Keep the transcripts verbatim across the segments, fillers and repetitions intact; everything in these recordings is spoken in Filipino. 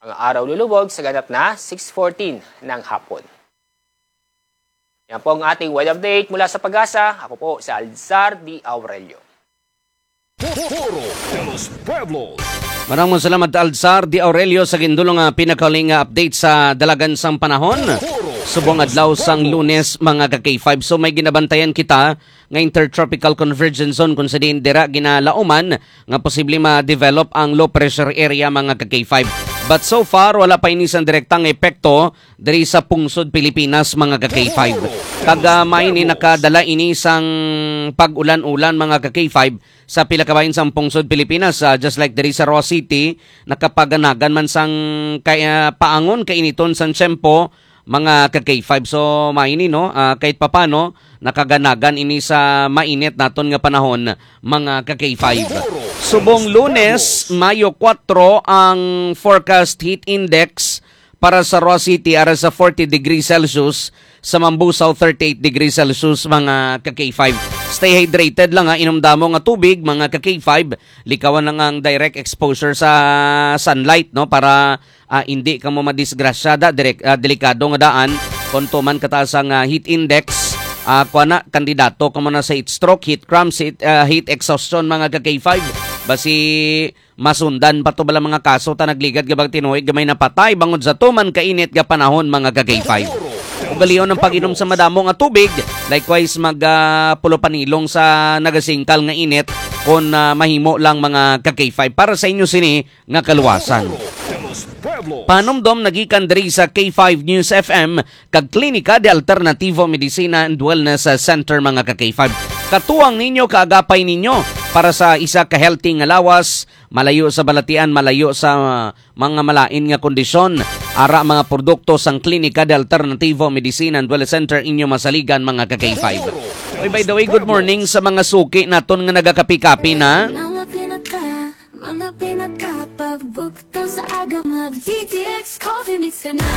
Ang araw lulubog sa ganap na six fourteen ng hapon. Yan po ang ating weather update mula sa Pag-asa. Ako po si Alzar D. Aurelio. Maraming salamat Alzar D. Aurelio sa gindulong nga pinakaling update sa dalagan sang panahon. Subong adlaw sang Lunes mga ka-K five. So may ginabantayan kita nga intertropical convergence zone kung sa din dira ginalauman nga posible ma-develop ang low pressure area mga ka-K five. But so far wala pa inisang direktang epekto diri sa pungsod Pilipinas mga ka-K five. Kagamay ni nakadala inisang pag-ulan-ulan mga ka-K five sa pila ka bahin sang pungsod Pilipinas, uh, just like diri sa Roa City nakapaganagan man sang kaya paangon kainiton sang tiyempo mga ka-K five. So maini no, uh, kahit papano nakaganagan ini sa mainit naton nga panahon mga ka-K five. Subong Lunes, Mayo four ang forecast heat index para sa Roa City ara sa forty degrees Celsius, sa Mambusaw thirty-eight degrees Celsius mga ka-K five. Stay hydrated lang ha, inom damo nga tubig mga ka-K five. Likawan lang ang direct exposure sa sunlight no para uh, hindi ka mo madisgrasyada, direct, uh, delikado nga daan kung tuman kataas ang uh, heat index. Uh, kuha na, kandidato ka mo na sa heat stroke, heat cramps, heat, uh, heat exhaustion mga ka-K five. Basi masundan pa to bala mga kaso ta nagligad gabag tinuig gamay na patay bangod sa tuman kainit ga panahon mga ka-K five. Ugalion ng pag-inom sa madamo nga tubig, likewise mag uh, pulo panilong sa nagasingkal nga init kung uh, mahimo lang mga ka-K five para sa inyo sini nga kaluwasan. Panomdom nagikan diri sa K five News F M kag Klinika de Alternativo Medicina and Wellness Center mga ka-K five. Katuwang ninyo kaagapay ninyo para sa isa ka healthy nga lawas, malayo sa balatian, malayo sa uh, mga malain nga kondisyon. Ara mga produkto sang Klinika de Alternativo Medicina and Wellness Center inyo masaligan mga ka-K five. Oy, by the way, good morning sa mga suki naton nga nagakapi-kapi na. Mga pinagkapagbukto sa agama D T X Coffee Mix na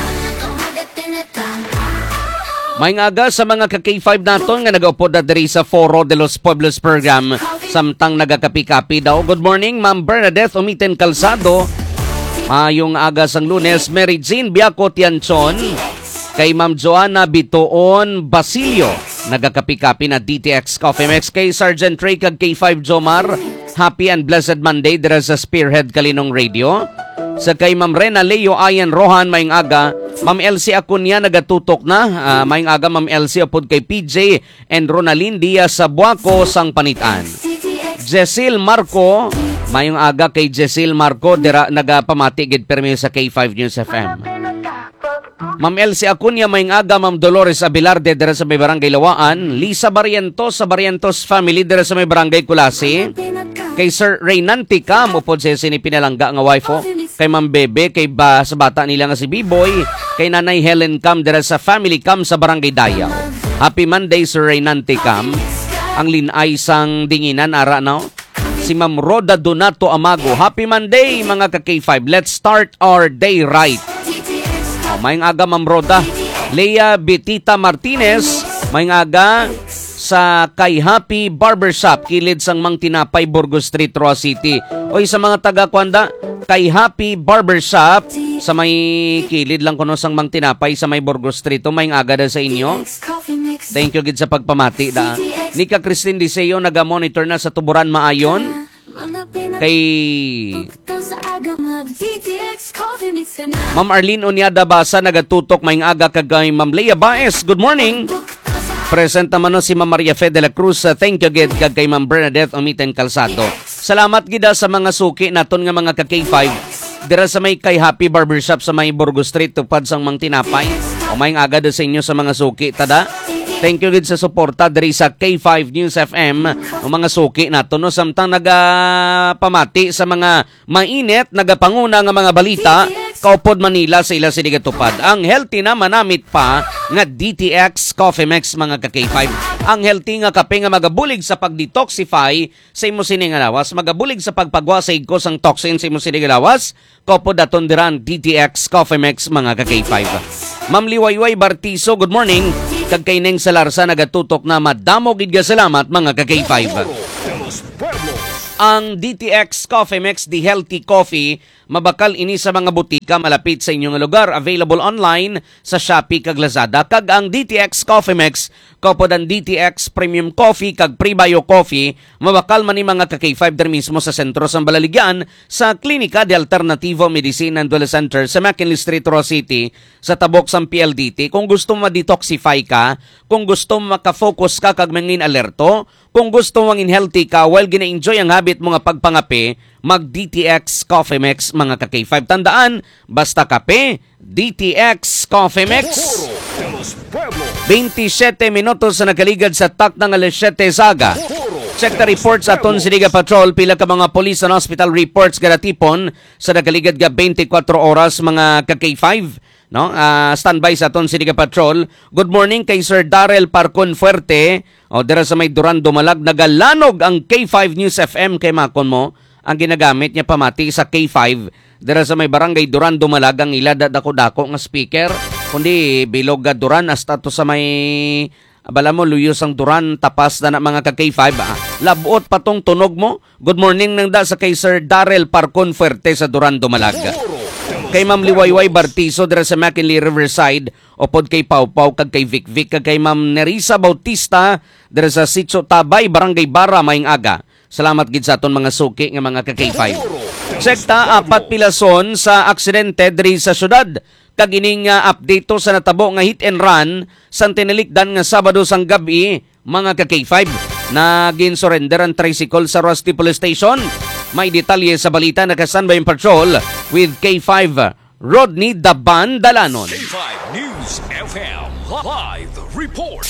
may ngaga sa mga ka-K five naton nga nag-upod na diri sa Foro de los Pueblos program samtang nagakapi-kapi daw. Good morning, Ma'am Bernadette Umiten Calzado. Mayong aga sang Lunes, Mary Jean Biaco Tianchon. Kay Ma'am Joanna Bitoon Basilio, nagakapi-kapi na D T X Coffee Mix. Kay Sergeant Ray kag K five Jomar, happy and blessed Monday dira sa Spearhead Kalinong Radio. Sa kay Ma'am Rena Leo Ayan Rohan mayong aga, Ma'am Elsie Acuña nagatutok na, uh, mayong aga Ma'am Elsie upod kay P J and Ronalyn Diaz sa Buaco sang Panitan. Jecil Marco, mayong aga kay Jecil Marco dira nagapamati gid permi sa K five News F M. Ma'am Elsie Acuña mayong aga, Ma'am Dolores Abilarde dira sa may barangay Lawaan, Lisa Barrientos sa Barrientos family dira sa may barangay Kulasi. Kay Sir Reynanti Cam upod sa sinipinalangga nga wife o. Kay Ma'am Bebe, kay ba, sa bata nila nga si B-Boy, kay Nanay Helen Cam dira sa family Cam sa barangay Dayaw. Happy Monday Sir Reynanti Cam. Ang linay sang dinginan ara no. Si Ma'am Roda Donato Amago. Happy Monday mga ka-K five. Let's start our day right. Oh, mayong aga Ma'am Roda. Lea Betita Martinez, mayong aga sa kay Happy Barbershop, kilid sang Mang Tinapay, Burgos Street, Roa City. Oy, sa mga taga-Kwanda, kay Happy Barbershop, sa may kilid lang kuno sang Mang Tinapay, sa may Burgos Street, o may aga da sa inyo. Thank you gid sa pagpamati da. Nika Christine Diseo, naga-monitor na sa Tuburan Maayon. Kay Ma'am Arlene Onyada Basa, nagatutok mayong aga kagay Ma'am Leia Baez. Good morning. Present naman no si Ma'am Maria Fe de la Cruz. Uh, thank you gid kag kay Ma'am Bernadette Umiten Calzado. Salamat gida sa mga suki naton nga mga ka-K five. Dira sa may kay Happy Barbershop sa may Burgos Street tupad sang Mang Tinapay. O mayong aga sa inyo sa mga suki tada. Thank you gid sa suporta diri sa K five News F M. O mga suki naton no samtang nagapamati sa mga mainit nagapanguna nga mga balita kaupod Manila sa ila sinigatupad. Ang healthy na manamit pa nga D T X Coffee Mix mga ka-K five. Ang healthy nga kape nga magabulig sa pag-detoxify sa imo sining lawas, magabulig sa pagpagwa sa igkos ang toxin sa imo sining lawas, kaupod daton diran D T X Coffee Mix mga ka-K five. Ma'am Liwayway Bartiso, good morning. Kag kay Neng Salarsa nagatutok na madamo gid nga salamat mga ka-K five. Ang D T X Coffee Mix, the healthy coffee, mabakal ini sa mga butika malapit sa inyong lugar. Available online sa Shopee kag Lazada. Kag ang D T X Coffee Mix, kapod ang D T X Premium Coffee kag Prebio Coffee, mabakal man ni mga ka K five der mismo sa sentro sa Balaligyan sa Klinika de Alternativo Medicine and Wellness Center sa McKinley Street, Roa City, sa tabok sa P L D T. Kung gusto mo ma-detoxify ka, kung gusto mo makafocus ka kag mangin alerto, kung gusto mong in-healthy ka while gina-enjoy ang habit mo nga pagpangape, mag-D T X Coffee Mix mga ka K five. Tandaan, basta kape, D T X Coffee Mix. twenty-seven minutos sa nakaligad sa tak ng alas siyete saga. Check the reports aton sa Liga Patrol, pila ka mga police and hospital reports gadatipon sa nakaligad ga twenty-four oras mga ka K five. No, uh, standby sa aton si Liga Patrol. Good morning kay Sir Darrell Parcon Fuerte. O dira sa may Duran Dumalag, nagalanog ang K five News F M kay makon mo. Ang ginagamit niya pamati sa K five. Dira sa may Barangay Duran Dumalag ang ilada dako-dako nga speaker. Kundi bilog ga Duran hasta to sa may bala mo luyos ang Duran tapas na, na mga ka K five. Ah. Labot patong tunog mo. Good morning nang da sa kay Sir Darrell Parcon Fuerte sa Duran Dumalag. Kay Ma'am Liwayway Bartiso dira sa McKinley Riverside, opod kay Pau Pau kag kay Vic Vic kag kay Ma'am Nerissa Bautista dira sa Sitio Tabay, Barangay Bara, maing aga. Salamat gid sa aton mga suki nga mga ka K five. Sekta apat pilason sa aksidente diri sa syudad. Kag ining uh, update to sa natabo nga hit and run sa tinalikdan nga Sabado sang gabi mga ka K five. Nagin surrender ang tricycle sa Rusty Police Station. May detalye sa balita na kasanbay yung patrol with K five Rodney Daban Dalanon. K five News F M Live Report.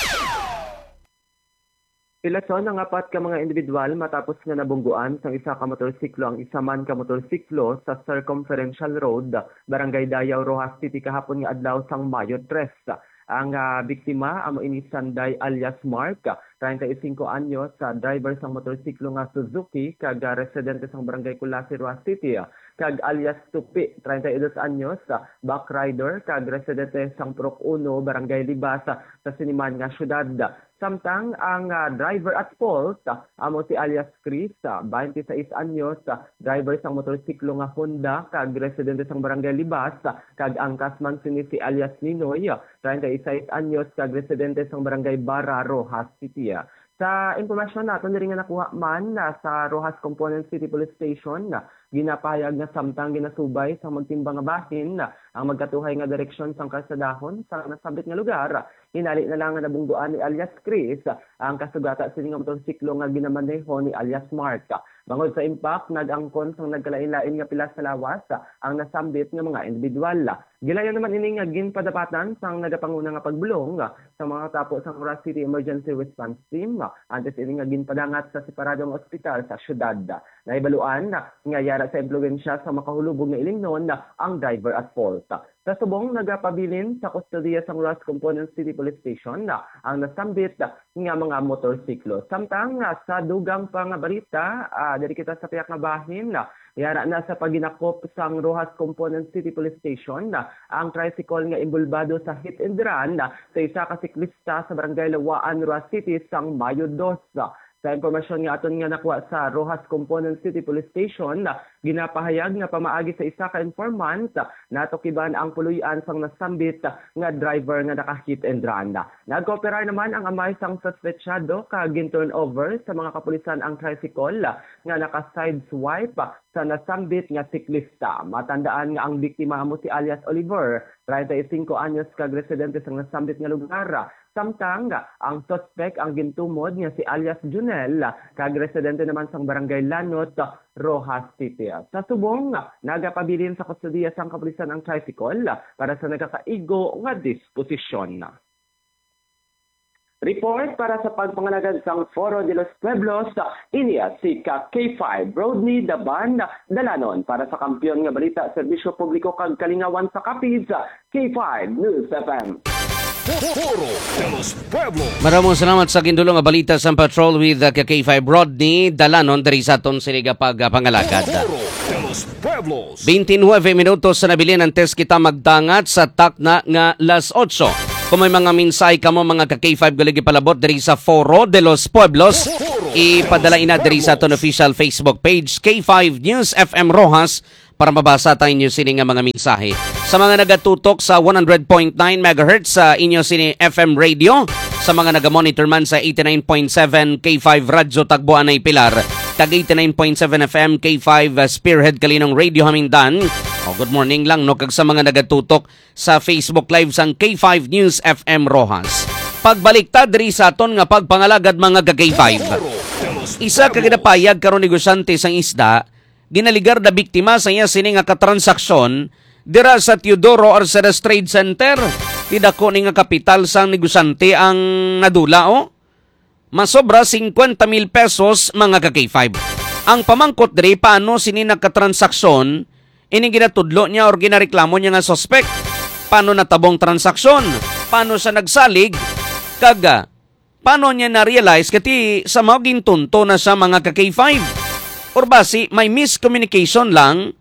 Pilason ang apat ka mga individual matapos nga nabungguan sang isa ka motorsiklo ang isa man ka motorsiklo sa Circumferential Road, Barangay Dayaw, Rojas City kahapon nga adlaw sang Mayo tres. Ang uh, biktima amo ini Sanday alias Mark, thirty-five anyos, sa driver sang motorsiklo nga Suzuki kag uh, residente sang Barangay Kulasi, Rojas City. Kag alias Tupi, thirty-two anyos, back rider kag residente sang Purok uno, Barangay Libas sa Siniman nga syudad. Samtang ang uh, driver at fault amo si alias Chris, twenty-six anyos, driver sang motorsiklo nga Honda kag residente sang Barangay Libas. Kag ang kasman sini si alias Ninoy, thirty-six anyos, kag residente sang Barangay Bara, Rojas City. Sa impormasyon natin rin nga nakuha man na sa Rojas Component City Police Station, na ginapayag nga samtang ginasubay sa magtimbang nga bahin na ang magkatuhay nga direksyon sang kalsadahon sa nasabit nga lugar. Hinali na lang nga nabungguan ni alias Chris ang kasugata sa nga motorsiklo nga ginamaneho ni alias Mark. Bangod sa impact, nag-angkon sang nagkalain-lain nga pila sa lawas ang nasambit nga mga individual. Gilayan naman ini nga ginpadapatan sang nagapanguna nga pagbulong sa mga tapo sang Rojas City Emergency Response Team antes ini nga ginpadangat sa separadong ospital sa syudad. Naibaluan nga yara sa impluwensya sa makahulubog nga ilingnon ang driver at fault. Sa subong nagapabilin sa kustodiya sang Rojas Component City Police Station na ang nasambit nga mga motorsiklo. Samtang sa dugang pang balita, uh, dari kita sa piyak nga bahin na yara na sa paginakop sang Rojas Component City Police Station na ang tricycle nga imbulbado sa hit and run na sa isa ka siklista sa Barangay Lawaan, Rojas City sang Mayo two. Sa impormasyon nga aton nga nakuha sa Rojas Component City Police Station, na ginapahayag nga pamaagi sa isa ka informant natukiban ang puluyan sang nasambit nga driver nga naka-hit and run. Nag-cooperate naman ang amay sang suspetsyado kag gin-turn over sa mga kapulisan ang tricycle nga naka-side swipe sa nasambit nga siklista. Matandaan nga ang biktima mo si alias Oliver, thirty-five anyos, kag residente sang nasambit nga lugar. Samtang ang suspect ang gintumod nga si alias Junel, kag residente naman sang Barangay Lanot, Rojas City. Sa subong, nagapabilin sa kustodiya sang kapulisan ang tricycle para sa nagkakaigo nga disposisyon. Report para sa pagpangalagan sang Foro de los Pueblos, iniya si K five Rodney Daban Dalanon para sa kampiyon nga balita, serbisyo publiko kag kalingawan sa Capiz, K five News F M. Foro de los Pueblos. Maraming salamat sa gindulong nga balita sa patrol with uh, K five Rodney Dalanon dari sa aton siliga pagpangalagad. Foro de los Pueblos. twenty-nine minutos sa nabilin ang test kita magdangat sa takna nga las eight. Kung may mga minsay ka mo mga ka-K five galigi palabot diri sa Foro de los Pueblos, ipadala ina diri sa aton official Facebook page K five News F M Rojas para mabasa tayo inyo sini nga mga mensahe. Sa mga nagatutok sa one hundred point nine megahertz sa inyo sini F M Radio, sa mga nagamonitor man sa eighty-nine point seven K five Radyo Tagbuan ay Pilar, tag eighty-nine point seven F M K five Spearhead Kalinong Radio Hamindan. Oh, good morning lang no kag sa mga nagatutok sa Facebook Live sang K five News F M Rojas. Pagbaliktad diri sa aton nga pagpangalagad mga ka-K five. Isa ka ginapayag karon negosyante sang isda, ginaligar na biktima sa iya sini nga katransaksyon dira sa Teodoro Arceras Trade Center. Tidako ni nga kapital sang negosyante ang nadula o. Masobra fifty mil pesos mga ka-K five. Ang pamangkot diri paano sini nagkatransaksyon, ini ginatudlo niya or ginareklamo niya nga suspect. Paano natabong transaksyon? Paano siya nagsalig? Kaga, paano niya na-realize kati sa mga gintunto na siya mga ka-K five? Or basi, may miscommunication lang,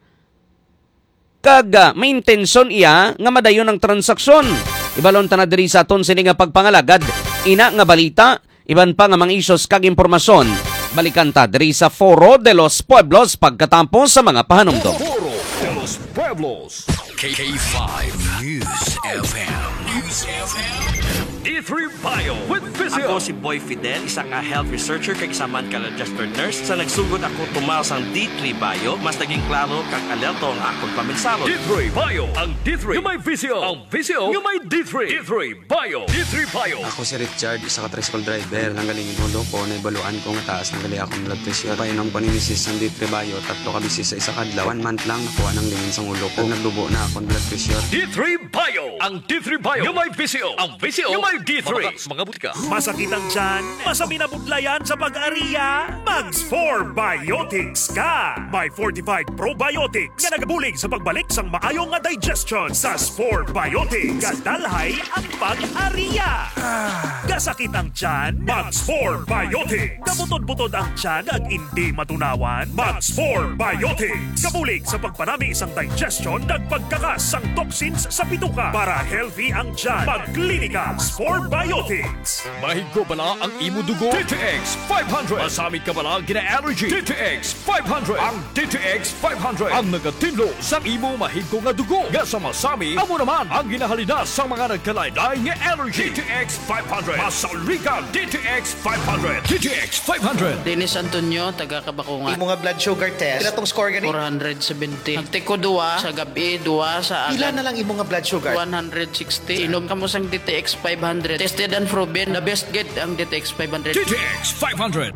kaga, may intensyon iya nga madayon ang transaksyon. Ibalon ta na diri sa aton sini nga pagpangalagad, ina nga balita, iban pa nga mga isyos kag impormasyon. Balikan ta diri sa Foro de los Pueblos pagkatampo sa mga pahanumdom. Foro de los Pueblos. K five News F M. News F M. D three Bio with Physio. Ako si Boy Fidel, isang uh, health researcher kag isaman ka registered nurse. Sa nagsugod ako tumaw sang D three Bio, mas naging klaro kag alerto ang akong paminsalo. D three Bio. Ang D three yung may Physio. Ang Physio yung may D three. D three Bio. D three Bio. Ako si Richard, isa ka tricycle driver. Nanggaling inulo ko, naibaluan ko nga taas ng gali akong blood pressure. Painom paninisis ng D three Bio, tatlo ka bisis sa isa kadlaw. One month lang nakuha ng lingin sa ulo ko. Naglubo na akong blood pressure. D three Bio. Ang D three Bio yung may Physio. Ang Physio yung may D three. Mga butika. Masakit ang tiyan? Masami na budlayan sa pag-ariya? Mags four Biotics ka! May fortified probiotics nga nagabulig sa pagbalik sang maayong nga digestion sa four Biotics. Gadalhay ang pag-ariya. Gasakit ang tiyan? Mags four Biotics. Kabutod-butod ang tiyan ag hindi matunawan? Mags four Biotics. Kabulig sa pagpanami isang digestion ag pagkakas sang toxins sa bituka para healthy ang tiyan. Magklinika four Biotics. Mahigko bala ang imo dugo? D T X five hundred. Masamit ka bala gina-allergy? D T X five hundred. Ang D T X five hundred ang nagatinlo sa imo mahigko nga dugo. Nga sa masami, amo naman ang ginahalina sa mga nagkalaylay nga allergy. D T X five hundred. Masaligan D T X five hundred. D T X five hundred. Dennis Antonio, taga Kabakungan. Imo nga blood sugar test. Pila tong score gani? four seventy. Nagtiko duwa sa gabi, duwa sa agad. Pila na lang imo nga blood sugar? one sixty. Inom ka mo sang D T X five hundred. Tested and proven. The best get ang D T X five hundred. D T X five hundred.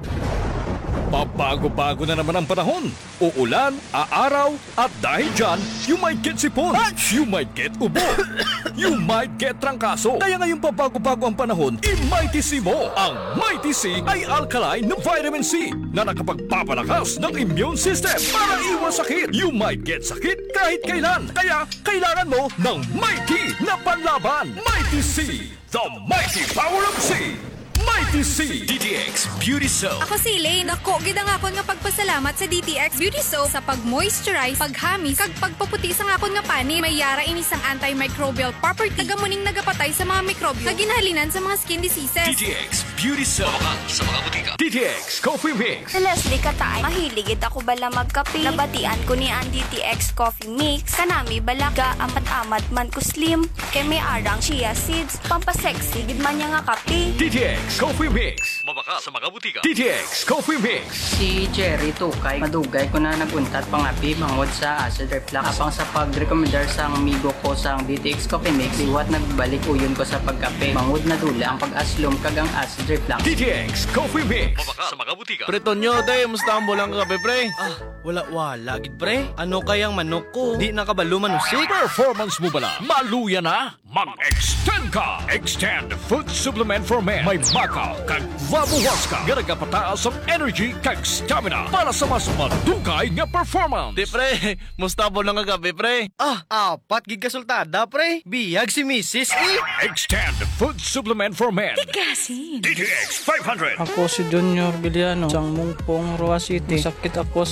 Pabago-bago na naman ang panahon. Uulan, aaraw, at dahil dyan, you might get sipon. You might get ubo. You might get trangkaso. Kaya ngayong pabago-bago ang panahon, i-Mighty C mo. Ang Mighty C ay alkaline na vitamin C na nakapagpapalakas ng immune system para iwas sakit. You might get sakit kahit kailan. Kaya kailangan mo ng Mighty na panlaban. Mighty C, the mighty power of C. Mighty C. D T X Beauty Soap. Ako si Elaine. Dako, gidang akon nga pagpasalamat sa D T X Beauty Soap sa pag-moisturize, paghamis, kag pagpaputi sa akon nga pani. May yara ini sang antimicrobial property. Tagamuning nagapatay sa mga mikrobyo na ginahalinan sa mga skin diseases. D T X Beauty Soap. Sa mga butika. D T X Coffee Mix. Sa Leslie Katay, mahiligid ako bala magkape. Nabatian ko ni ang D T X Coffee Mix. Kanami balaga, amat-amat man ko slim. Kay may arang chia seeds. Pampasexy, gid man niya nga kape. D T X Coffee Mix. Mabaka sa mga butika. D T X Coffee Mix. Si Jerry Tukay, madugay ko na naguntat pangapi mangod sa acid reflux. Apang sa pag-recommendar sang amigo ko sang D T X Coffee Mix, liwat nagbalik uyon ko sa pagkape. Mangod na dula ang pag-aslom kag ang acid reflux. D T X Coffee Mix. Mabaka sa mga butika. Pretonyo, day, musta ang bulang kape, pre? Ah, wala-wala, gid, pre. Ano kayang manok ko? Di nakabalo manusik. Performance mo bala? Maluya na? Mag-extend ka! Extend Food Supplement for Men. May bakaw kag vabuwas ka. Garagapataas ang energy kag stamina para sa mas madugay nga performance. Di, pre, musta ang bulang kape, pre? Ah, apat gid kasultada, pre. Biyag si Missus eh. Extend Food Supplement for Men. Tigasin. D T X five hundred. Ako si Junior Biliano, sang Mungpong, Roa City. Sakit ako sa heart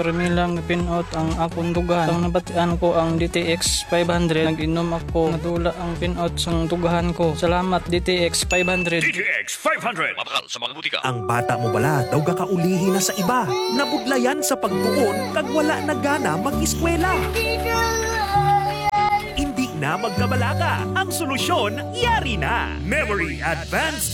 Ramilang pinot ang akong dugahan. Ang nabatian ko ang D T X five hundred. Nag-inom ako, nadula ang pinot sang dugahan ko. Salamat D T X five hundred. D T X five hundred. Mabakal sa mga butika. Ang bata mo bala daw gakaulihi na sa iba. Nabudlayan sa pagtuon kag wala na gana mag-eskwela. Hindi na magkabalaka. Ang solusyon, yari na. Memory Advanced